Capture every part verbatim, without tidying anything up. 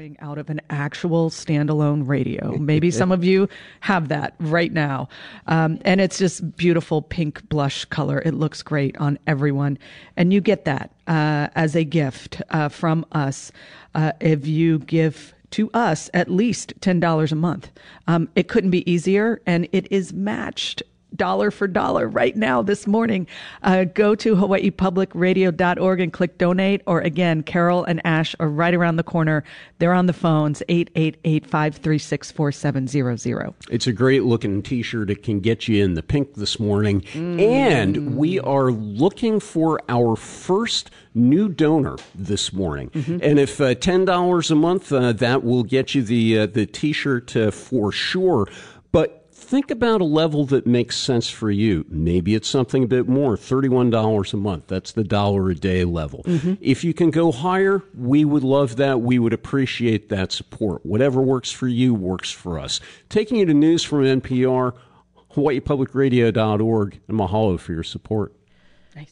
growing out of an actual standalone radio. Maybe some of you have that right now. Um, and it's just beautiful pink blush color. It looks great on everyone. And you get that uh, as a gift uh, from us uh, if you give to us at least ten dollars a month. Um, it couldn't be easier, and it is matched dollar for dollar right now this morning. Uh, go to hawaii public radio dot org and click donate. Or again, Carol and Ash are right around the corner. They're on the phones, eight eight eight, five three six, four seven zero zero. It's a great looking t-shirt. It can get you in the pink this morning. Mm. And we are looking for our first new donor this morning. Mm-hmm. And if uh, ten dollars a month, uh, that will get you the, uh, the t-shirt uh, for sure. But think about a level that makes sense for you. Maybe it's something a bit more, thirty-one dollars a month. That's the dollar a day level. Mm-hmm. If you can go higher, we would love that. We would appreciate that support. Whatever works for you works for us. Taking you to news from N P R, hawaii public radio dot org, and mahalo for your support. Nice.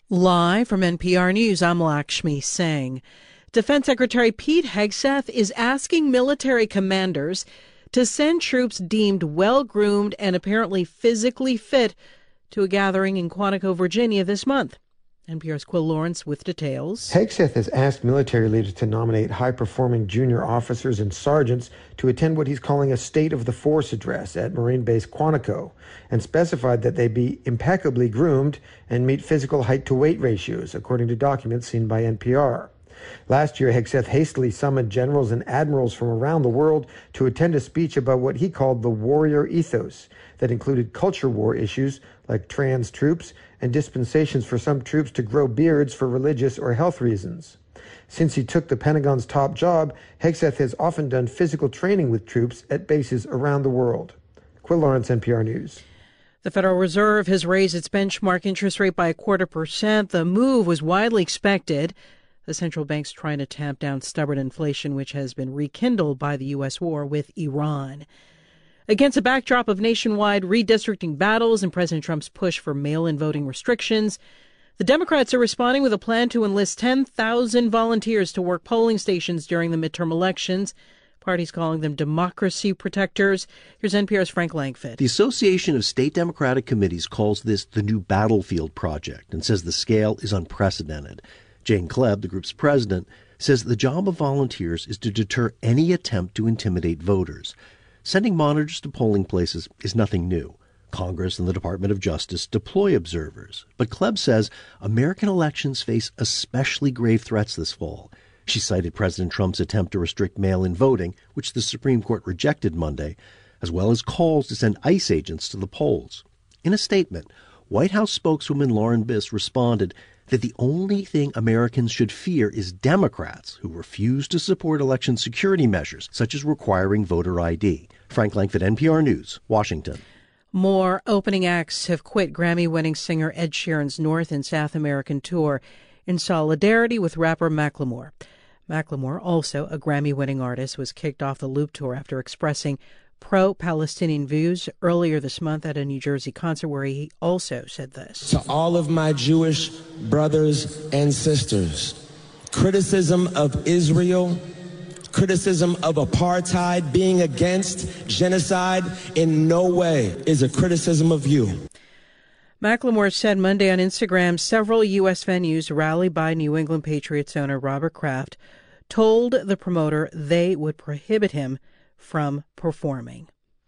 Live from N P R News, I'm Lakshmi Singh. Defense Secretary Pete Hegseth is asking military commanders to send troops deemed well-groomed and apparently physically fit to a gathering in Quantico, Virginia this month. N P R's Quill Lawrence with details. Hegseth has asked military leaders to nominate high-performing junior officers and sergeants to attend what he's calling a State of the Force address at Marine Base Quantico, and specified that they be impeccably groomed and meet physical height-to-weight ratios, according to documents seen by N P R. Last year, Hegseth hastily summoned generals and admirals from around the world to attend a speech about what he called the warrior ethos that included culture war issues like trans troops and dispensations for some troops to grow beards for religious or health reasons. Since he took the Pentagon's top job, Hegseth has often done physical training with troops at bases around the world. Quill Lawrence, N P R News. The Federal Reserve has raised its benchmark interest rate by a quarter percent. The move was widely expected. The central bank's trying to tamp down stubborn inflation, which has been rekindled by the U S war with Iran. Against a backdrop of nationwide redistricting battles and President Trump's push for mail-in voting restrictions, the Democrats are responding with a plan to enlist ten thousand volunteers to work polling stations during the midterm elections. Parties calling them democracy protectors. Here's N P R's Frank Langfitt. The Association of State Democratic Committees calls this the new battlefield project and says the scale is unprecedented. Jane Klebb, the group's president, says the job of volunteers is to deter any attempt to intimidate voters. Sending monitors to polling places is nothing new. Congress and the Department of Justice deploy observers. But Klebb says American elections face especially grave threats this fall. She cited President Trump's attempt to restrict mail-in voting, which the Supreme Court rejected Monday, as well as calls to send ICE agents to the polls. In a statement, White House spokeswoman Lauren Biss responded that the only thing Americans should fear is Democrats who refuse to support election security measures, such as requiring voter I D. Frank Langfitt, N P R News, Washington. More opening acts have quit Grammy-winning singer Ed Sheeran's North and South American tour in solidarity with rapper Macklemore. Macklemore, also a Grammy-winning artist, was kicked off the Loop tour after expressing pro-Palestinian views earlier this month at a New Jersey concert where he also said this. To all of my Jewish brothers and sisters, criticism of Israel, criticism of apartheid, being against genocide in no way is a criticism of you. Macklemore said Monday on Instagram several U S venues rallied by New England Patriots owner Robert Kraft told the promoter they would prohibit him from performing.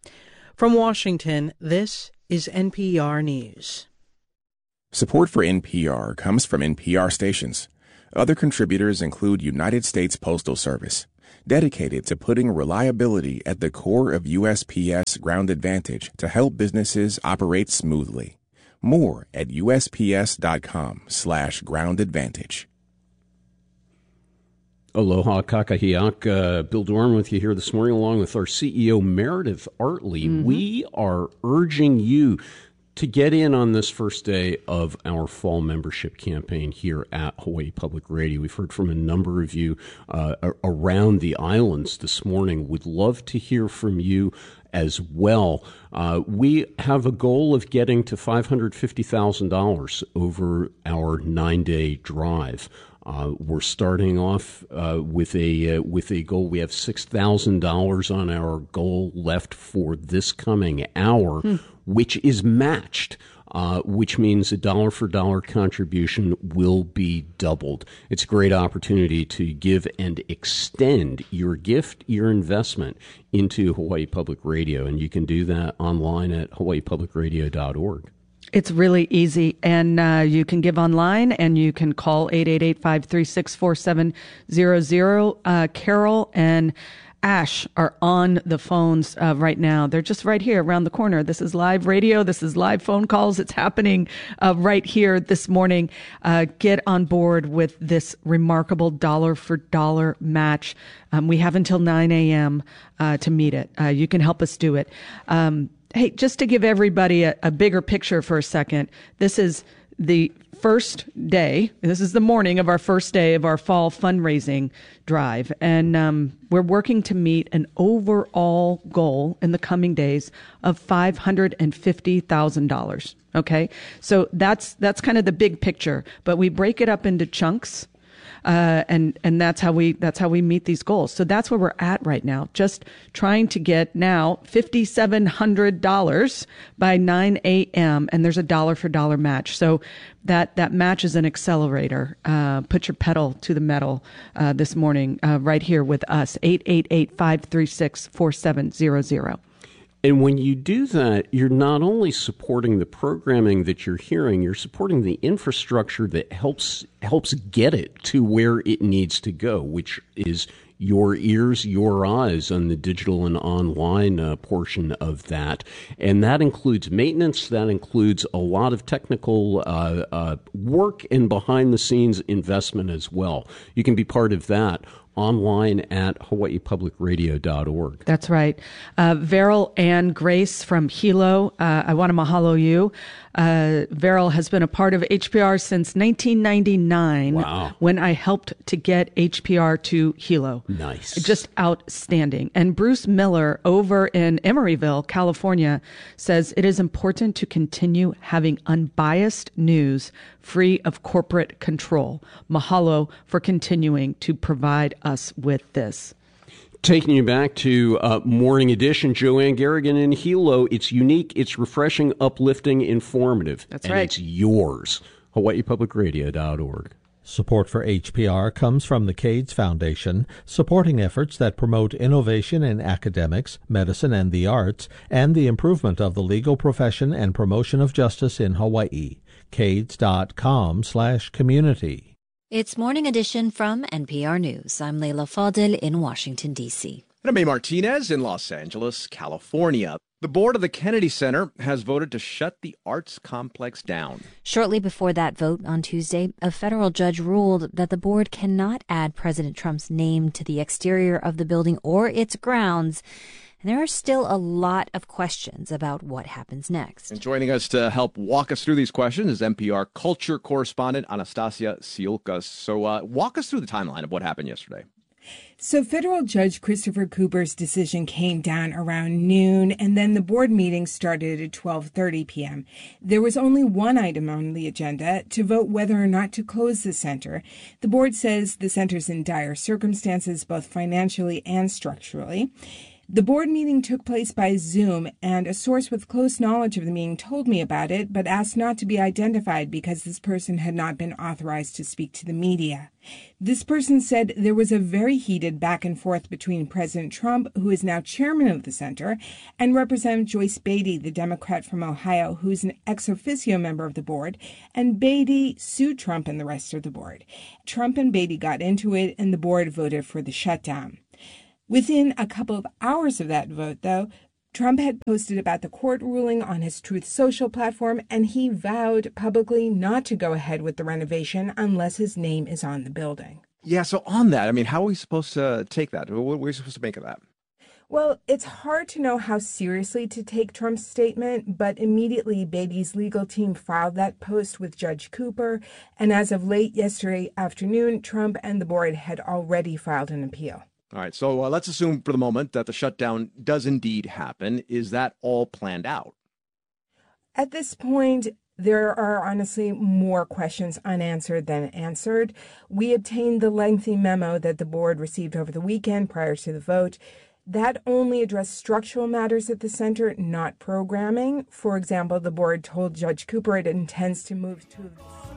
From Washington, this is N P R News. Support for N P R comes from N P R stations. Other contributors include United States Postal Service, dedicated to putting reliability at the core of U S P S Ground Advantage to help businesses operate smoothly. More at U S P S dot com slash ground advantage. Aloha kakahiak. Uh, Bill Doran with you here this morning, along with our C E O, Meredith Artley. Mm-hmm. We are urging you to get in on this first day of our fall membership campaign here at Hawaii Public Radio. We've heard from a number of you uh, around the islands this morning. We'd love to hear from you as well. Uh, we have a goal of getting to five hundred fifty thousand dollars over our nine-day drive. Uh, we're starting off uh, with a uh, with a goal. We have six thousand dollars on our goal left for this coming hour, hmm. which is matched. Uh, which means a dollar for dollar contribution will be doubled. It's a great opportunity to give and extend your gift, your investment into Hawaii Public Radio, and you can do that online at hawaii public radio dot org. It's really easy, and uh, you can give online, and you can call eight eight eight, five three six, four seven zero zero. Uh, Carol and Ash are on the phones uh, right now. They're just right here around the corner. This is live radio. This is live phone calls. It's happening uh, right here this morning. Uh, get on board with this remarkable dollar for dollar match. Um, we have until nine a.m. Uh, to meet it. Uh, you can help us do it. Um, hey, just to give everybody a, a bigger picture for a second, this is the first day, this is the morning of our first day of our fall fundraising drive. And um, we're working to meet an overall goal in the coming days of five hundred fifty thousand dollars. Okay. So that's, that's kind of the big picture, but we break it up into chunks. Uh, and, and that's how we, that's how we meet these goals. So that's where we're at right now. Just trying to get now five thousand seven hundred dollars by nine a.m. and there's a dollar for dollar match. So that, that match is an accelerator. Uh, put your pedal to the metal, uh, this morning, uh, right here with us, eight eight eight, five three six, four seven zero zero. And when you do that, you're not only supporting the programming that you're hearing, you're supporting the infrastructure that helps helps get it to where it needs to go, which is your ears, your eyes on the digital and online uh, portion of that. And that includes maintenance. That includes a lot of technical uh, uh, work and behind-the-scenes investment as well. You can be part of that online at hawaii public radio dot org. That's right. Uh, Veryl Ann Grace from Hilo, uh, I want to mahalo you. Uh, Veryl has been a part of H P R since nineteen ninety-nine. Wow. When I helped to get H P R to Hilo. Nice. Just outstanding. And Bruce Miller over in Emeryville, California, says it is important to continue having unbiased news free of corporate control. Mahalo for continuing to provide us with this. Taking you back to uh, Morning Edition, Joanne Garrigan in Hilo. It's unique, it's refreshing, uplifting, informative. That's and right. It's yours. hawaii public radio dot org. Support for H P R comes from the Cades Foundation, supporting efforts that promote innovation in academics, medicine, and the arts, and the improvement of the legal profession and promotion of justice in Hawaii. Cades.com slash community. It's Morning Edition from N P R News. I'm Leila Fadel in Washington, D C. And I'm May Martinez in Los Angeles, California. The board of the Kennedy Center has voted to shut the arts complex down. Shortly before that vote on Tuesday, a federal judge ruled that the board cannot add President Trump's name to the exterior of the building or its grounds. And there are still a lot of questions about what happens next. And joining us to help walk us through these questions is N P R culture correspondent Anastasia Siulkas. So uh, walk us through the timeline of what happened yesterday. So federal judge Christopher Cooper's decision came down around noon, and then the board meeting started at twelve thirty p.m. There was only one item on the agenda, to vote whether or not to close the center. The board says the center's in dire circumstances, both financially and structurally. The board meeting took place by Zoom, and a source with close knowledge of the meeting told me about it, but asked not to be identified because this person had not been authorized to speak to the media. This person said there was a very heated back and forth between President Trump, who is now chairman of the center, and Representative Joyce Beatty, the Democrat from Ohio, who's an ex officio member of the board, and Beatty sued Trump and the rest of the board. Trump and Beatty got into it, and the board voted for the shutdown. Within a couple of hours of that vote, though, Trump had posted about the court ruling on his Truth Social platform, and he vowed publicly not to go ahead with the renovation unless his name is on the building. Yeah, so on that, I mean, how are we supposed to take that? What are we supposed to make of that? Well, it's hard to know how seriously to take Trump's statement, but immediately Beatty's legal team filed that post with Judge Cooper, and as of late yesterday afternoon, Trump and the board had already filed an appeal. All right, so uh, let's assume for the moment that the shutdown does indeed happen. Is that all planned out? At this point, There are honestly more questions unanswered than answered. We obtained the lengthy memo that the board received over the weekend prior to the vote. That only addressed structural matters at the center, not programming. For example, the board told Judge Cooper it intends to move to